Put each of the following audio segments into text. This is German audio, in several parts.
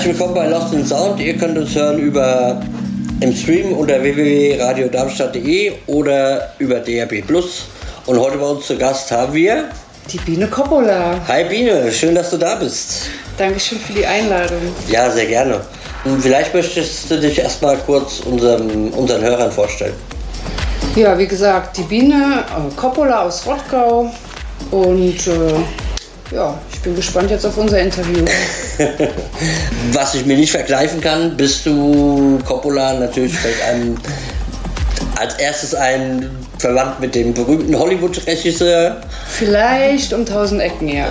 willkommen bei Lost in Sound. Ihr könnt uns hören im Stream unter www.radiodarmstadt.de oder über DRB+. Und heute bei uns zu Gast haben wir die Biene Coppola. Hi Biene, schön, dass du da bist. Dankeschön für die Einladung. Ja, sehr gerne. Und vielleicht möchtest du dich erstmal kurz unseren Hörern vorstellen. Ja, wie gesagt, die Biene Coppola aus Rottgau und ich bin gespannt jetzt auf unser Interview. Was ich mir nicht verkneifen kann, bist du Coppola, natürlich fällt einem als erstes ein verwandt mit dem berühmten Hollywood-Regisseur. Vielleicht um 1000 Ecken, ja.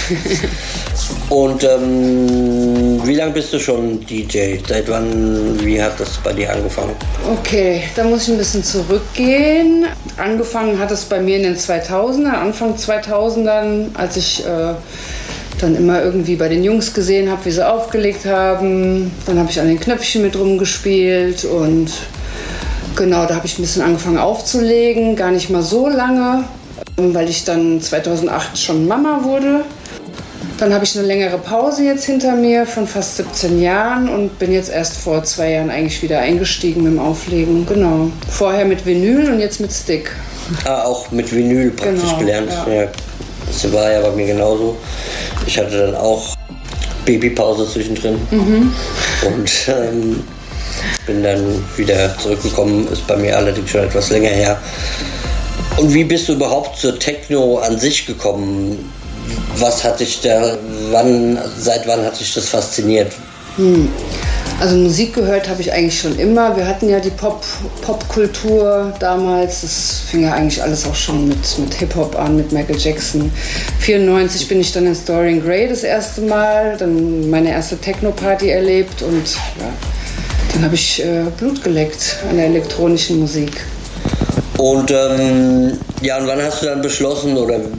Und wie lange bist du schon DJ? Seit wann, wie hat das bei dir angefangen? Okay, da muss ich ein bisschen zurückgehen. Angefangen hat es bei mir in den 2000ern, Anfang 2000ern, als ich dann immer irgendwie bei den Jungs gesehen habe, wie sie aufgelegt haben. Dann habe ich an den Knöpfchen mit rumgespielt und genau, da habe ich ein bisschen angefangen aufzulegen. Gar nicht mal so lange, weil ich dann 2008 schon Mama wurde. Dann habe ich eine längere Pause jetzt hinter mir von fast 17 Jahren und bin jetzt erst vor 2 Jahren eigentlich wieder eingestiegen mit dem Auflegen. Genau. Vorher mit Vinyl und jetzt mit Stick. Ah, auch mit Vinyl praktisch gelernt. Ja. Das war ja bei mir genauso. Ich hatte dann auch Babypause zwischendrin und bin dann wieder zurückgekommen. Ist bei mir allerdings schon etwas länger her. Und wie bist du überhaupt zur Techno an sich gekommen? Was hat dich seit wann hat dich das fasziniert? Also Musik gehört habe ich eigentlich schon immer. Wir hatten ja die Popkultur damals. Das fing ja eigentlich alles auch schon mit Hip-Hop an, mit Michael Jackson. 1994 bin ich dann in Dorian Gray das erste Mal, dann meine erste Techno-Party erlebt und ja, dann habe ich Blut geleckt an der elektronischen Musik. Und und wann hast du dann beschlossen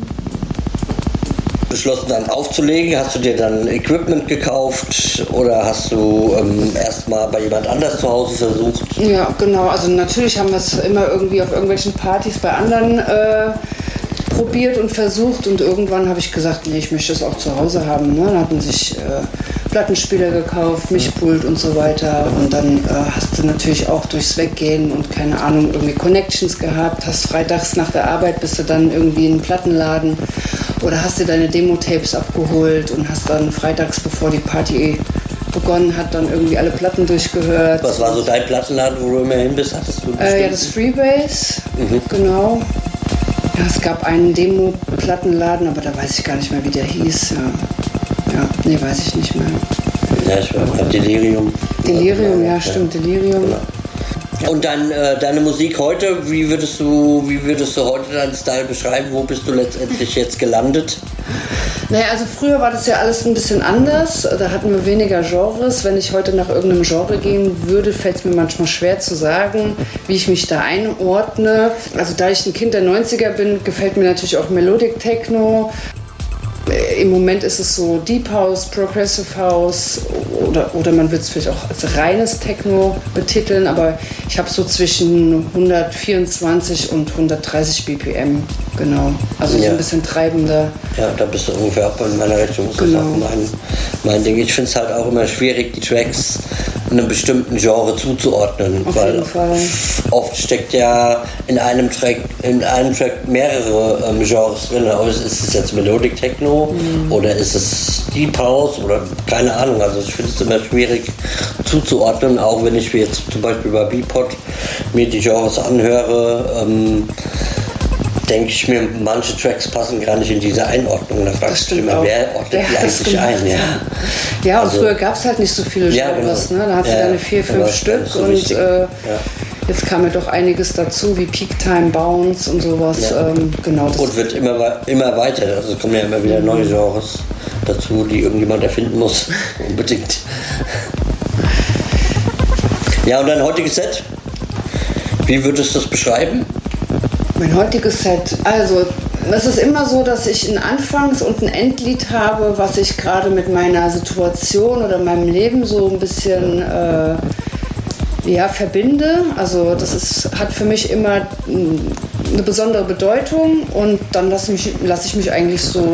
dann aufzulegen? Hast du dir dann Equipment gekauft oder hast du erstmal bei jemand anders zu Hause versucht? Ja, genau. Also natürlich haben wir es immer irgendwie auf irgendwelchen Partys bei anderen probiert und versucht und irgendwann habe ich gesagt, nee, ich möchte es auch zu Hause haben. Ne? Dann hat man sich Plattenspieler gekauft, Mischpult und so weiter und dann hast du natürlich auch durchs Weggehen und keine Ahnung irgendwie Connections gehabt, hast freitags nach der Arbeit bist du dann irgendwie in einen Plattenladen oder hast dir deine Demo-Tapes abgeholt und hast dann freitags, bevor die Party begonnen hat, dann irgendwie alle Platten durchgehört. Was war so dein Plattenladen, wo du immer hin bist? Hattest du ja, das Freebase, genau. Ja, es gab einen Demo-Plattenladen, aber da weiß ich gar nicht mehr, wie der hieß. Ja, nee, weiß ich nicht mehr. Ja, ich war Delirium. Delirium, ja, stimmt, Delirium. Genau. Und dann deine Musik heute, wie würdest du heute deinen Style beschreiben? Wo bist du letztendlich jetzt gelandet? Naja, also früher war das ja alles ein bisschen anders. Da hatten wir weniger Genres. Wenn ich heute nach irgendeinem Genre gehen würde, fällt es mir manchmal schwer zu sagen, wie ich mich da einordne. Also da ich ein Kind der 90er bin, gefällt mir natürlich auch Melodic Techno. Im Moment ist es so Deep House, Progressive House oder man wird es vielleicht auch als reines Techno betiteln, aber ich habe so zwischen 124 und 130 BPM, genau. Also so ein bisschen treibender. Ja, da bist du ungefähr auch in meiner Richtung. Das ist auch mein Ding. Ich finde es halt auch immer schwierig, die Tracks einem bestimmten Genre zuzuordnen, weil oft steckt ja in einem Track mehrere Genres drin. Aber ist es jetzt Melodic Techno oder ist es Deep House oder keine Ahnung. Also ich finde es immer schwierig zuzuordnen, auch wenn ich jetzt zum Beispiel bei Beatport mir die Genres anhöre. Denke ich mir, manche Tracks passen gar nicht in diese Einordnung. Da fragst du immer, wer ordnet die eigentlich ein? Ja, und früher gab es halt nicht so viele Genres. Genau. Ne? Da hast du deine 4-5 Stück so und jetzt kam ja doch einiges dazu, wie Peak Time, Bounce und sowas. Ja. Genau. Und wird immer weiter. Also es kommen ja immer wieder neue Genres dazu, die irgendjemand erfinden muss. Unbedingt. Ja, und dein heutiges Set? Wie würdest du das beschreiben? Mein heutiges Set, also es ist immer so, dass ich ein Anfangs- und ein Endlied habe, was ich gerade mit meiner Situation oder meinem Leben so ein bisschen verbinde. Also das hat für mich immer eine besondere Bedeutung und dann lasse ich mich eigentlich so